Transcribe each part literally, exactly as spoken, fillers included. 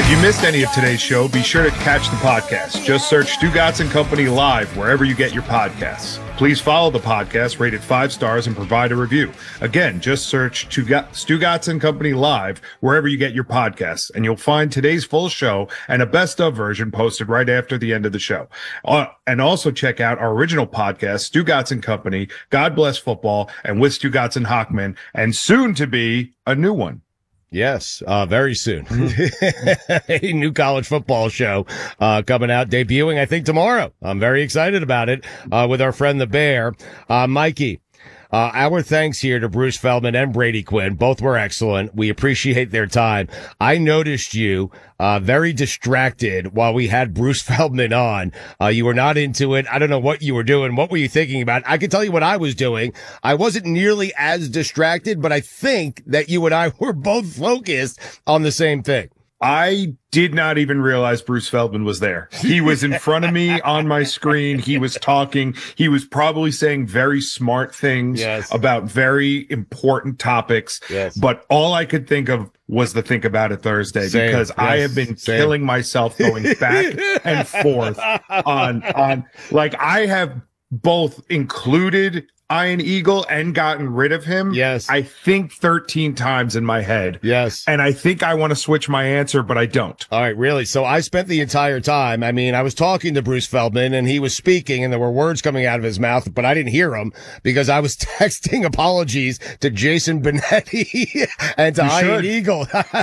If you missed any of today's show, be sure to catch the podcast. Just search Stugotz and Company Live wherever you get your podcasts. Please follow the podcast, rate it five stars, and provide a review. Again, just search Stugotz and Company Live wherever you get your podcasts, and you'll find today's full show and a best-of version posted right after the end of the show. Uh, and also check out our original podcast, Stugotz and Company, God Bless Football, and With Stugotz and Hochman, and soon to be a new one. Yes, uh, very soon. A new college football show, uh, coming out, debuting, I think, tomorrow. I'm very excited about it, uh, with our friend the Bear. Uh, Mikey, uh, our thanks here to Bruce Feldman and Brady Quinn. Both were excellent. We appreciate their time. I noticed you, uh, very distracted while we had Bruce Feldman on. Uh, you were not into it. I don't know what you were doing. What were you thinking about? I can tell you what I was doing. I wasn't nearly as distracted, but I think that you and I were both focused on the same thing. I did not even realize Bruce Feldman was there. He was in front of me on my screen. He was talking. He was probably saying very smart things yes. about very important topics. Yes. But all I could think of was the Think About It Thursday Same. because yes. I have been Same. killing myself going back and forth on, on, like I have both included Ian Eagle and gotten rid of him. Yes. I think thirteen times in my head. Yes. And I think I want to switch my answer, but I don't. All right, really? So I spent the entire time, I mean, I was talking to Bruce Feldman and he was speaking and there were words coming out of his mouth, but I didn't hear him because I was texting apologies to Jason Benetti and to Ian Eagle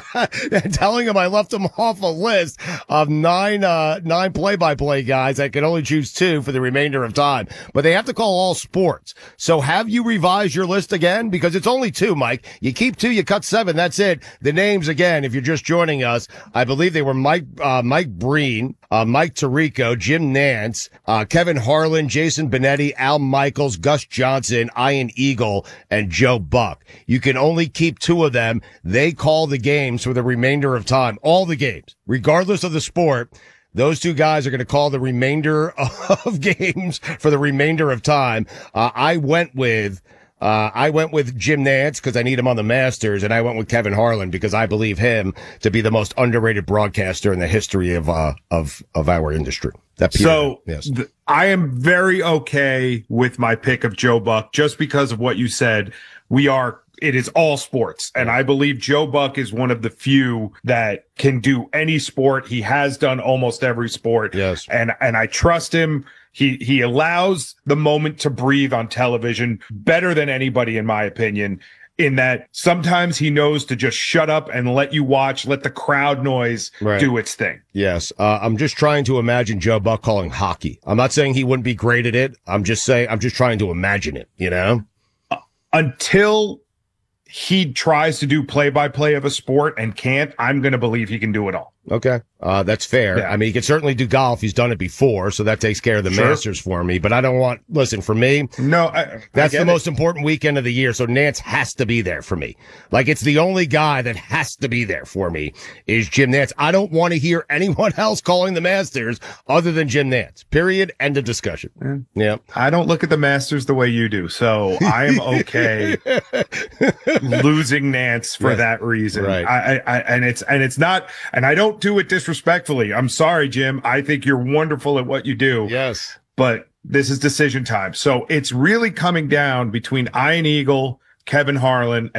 and telling him I left him off a list of nine, uh, nine play-by-play guys. I could only choose two for the remainder of time, but they have to call all sports. So have you revised your list again? Because it's only two, Mike. You keep two, you cut seven. That's it. The names again, if you're just joining us, I believe they were Mike, uh, Mike Breen, uh, Mike Tirico, Jim Nantz, uh, Kevin Harlan, Jason Benetti, Al Michaels, Gus Johnson, Ian Eagle, and Joe Buck. You can only keep two of them. They call the games for the remainder of time. All the games, regardless of the sport. Those two guys are going to call the remainder of games for the remainder of time. Uh, I went with, uh, I went with Jim Nantz because I need him on the Masters, and I went with Kevin Harlan because I believe him to be the most underrated broadcaster in the history of, uh, of, of our industry. That so yes. th- I am very okay with my pick of Joe Buck just because of what you said. We are It is all sports. And I believe Joe Buck is one of the few that can do any sport. He has done almost every sport. Yes. And, and I trust him. He, he allows the moment to breathe on television better than anybody, in my opinion, in that sometimes he knows to just shut up and let you watch, let the crowd noise right. do its thing. Yes. Uh, I'm just trying to imagine Joe Buck calling hockey. I'm not saying he wouldn't be great at it. I'm just saying, I'm just trying to imagine it, you know, uh, until he tries to do play-by-play of a sport and can't, I'm going to believe he can do it all. Okay. Uh, that's fair. Yeah. I mean, he can certainly do golf. He's done it before, so that takes care of the Sure. Masters for me. But I don't want, listen, for me, no, I, that's I the it. most important weekend of the year. So Nantz has to be there for me. Like, it's the only guy that has to be there for me is Jim Nantz. I don't want to hear anyone else calling the Masters other than Jim Nantz. Period. End of discussion. Yeah. yeah. I don't look at the Masters the way you do, so I am okay losing Nantz for Right. that reason. Right. I, I, and it's, and it's not, and I don't do it disrespectfully. I'm sorry, Jim. I think you're wonderful at what you do. Yes. But this is decision time. So it's really coming down between Ian Eagle, Kevin Harlan,